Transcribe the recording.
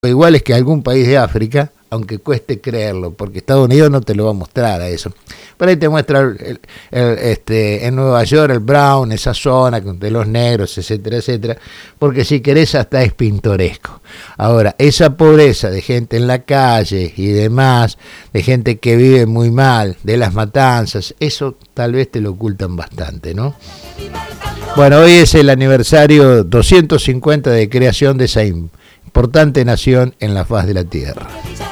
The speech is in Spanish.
iguales que algún país de África, aunque cueste creerlo, porque Estados Unidos no te lo va a mostrar a eso. Por ahí te muestra en Nueva York el Bronx, esa zona de los negros, etcétera, etcétera, porque si querés hasta es pintoresco. Ahora, esa pobreza de gente en la calle y demás, de gente que vive muy mal, de las matanzas, eso tal vez te lo ocultan bastante, ¿no? Bueno, hoy es el aniversario 250 de creación de esa importante nación en la faz de la tierra.